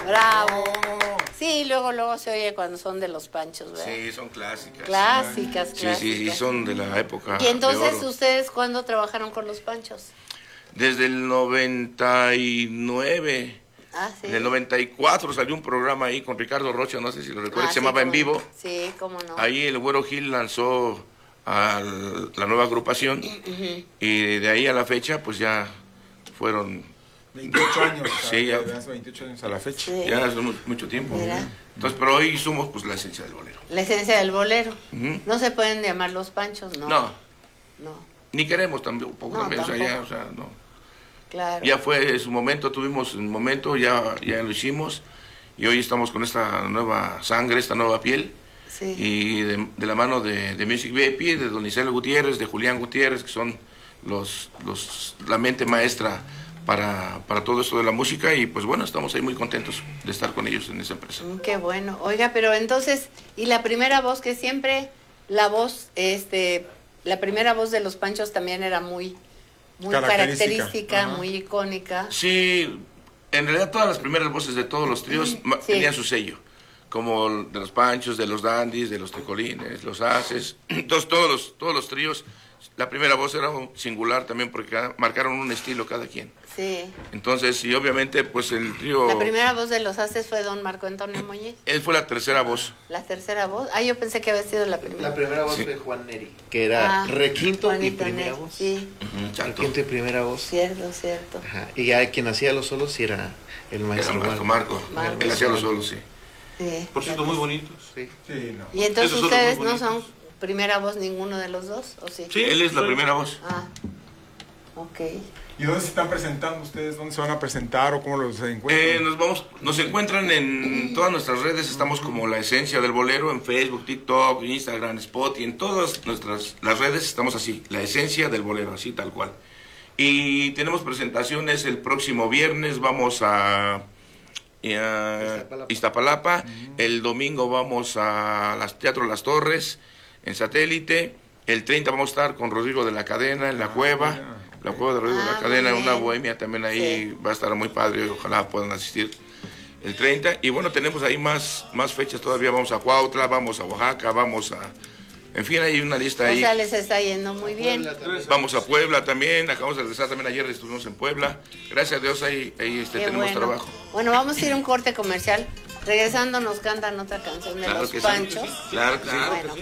Bravo. Sí, luego se oye cuando son de los Panchos, ¿verdad? Sí, son clásicas. Clásicas. Sí, son de la época. Y entonces, de oro. ¿ustedes cuándo trabajaron con los Panchos? Desde el 99. Sí. En el 94 salió un programa ahí con Ricardo Rocha, no sé si lo recuerdas, se llamaba En Vivo. Sí, cómo no. Ahí el Güero Gil lanzó a la nueva agrupación y de ahí a la fecha pues ya fueron 28 años. Sí, ya. 28 años a la fecha. Sí. Ya es mucho tiempo. Mira. Entonces, pero hoy somos pues la esencia del bolero. La esencia del bolero. No se pueden llamar los Panchos, ¿no? No, No, ni queremos tampoco. No, También, o sea, ya, tampoco. o sea, no. claro. Ya fue su momento, tuvimos un momento, ya lo hicimos y hoy estamos con esta nueva sangre, esta nueva piel. Sí. Y de la mano de Music VIP, de Don Iselo Gutiérrez, de Julián Gutiérrez, que son la mente maestra para todo esto de la música, y pues bueno, estamos ahí muy contentos de estar con ellos en esa empresa. Qué bueno. Oiga, pero entonces, y la primera voz, que siempre la voz, la primera voz de los Panchos también era muy característica, muy icónica. Sí, en realidad todas las primeras voces de todos los tríos Sí. tenían su sello, como de los Panchos, de los Dandys, de los Tecolines, los Haces. Entonces todos los tríos, la primera voz era singular también porque marcaron un estilo cada quien. Sí. Entonces, y obviamente pues el trío... La primera voz de los Haces fue don Marco Antonio Muñiz. Él fue la tercera voz. La tercera voz. Yo pensé que había sido la primera. La primera voz Sí. fue Juan Neri, que era requinto y Juanito primera Neri, voz. Sí, Santo. Requinto y primera voz. cierto. Ajá. Y ya quien hacía los solos sí era el Era maestro Marco. Marco. Él hacía los solos, sí. Sí. Por cierto, muy bonitos. Sí. Sí, no. Y entonces Esos son los ustedes muy no son bonitos. primera voz ninguno de los dos, ¿o sí? Sí, él es la primera voz. Ok. ¿Y dónde se están presentando ustedes? ¿Dónde se van a presentar o cómo los encuentran? Nos encuentran en todas nuestras redes, estamos como La Esencia del Bolero, en Facebook, TikTok, Instagram, Spotify, en todas las redes estamos así, La Esencia del Bolero, así tal cual. Y tenemos presentaciones el próximo viernes, vamos a Iztapalapa, el domingo vamos a Teatro Las Torres, en Satélite, el 30 vamos a estar con Rodrigo de la Cadena en la cueva. La Cueva de Rodrigo de la Cadena, muy una bien. bohemia también ahí, Sí. va a estar muy padre, ojalá puedan asistir el 30. Y bueno, tenemos ahí más fechas todavía, vamos a Cuautla, vamos a Oaxaca, en fin, hay una lista O ahí. sea, les está yendo muy bien. Vamos a Puebla también, acabamos de regresar también ayer, estuvimos en Puebla. Gracias a Dios ahí Qué tenemos bueno. trabajo. Bueno, vamos a ir a un corte comercial. Regresando nos cantan otra canción de Claro los que sí. Panchos. Claro que sí. Bueno,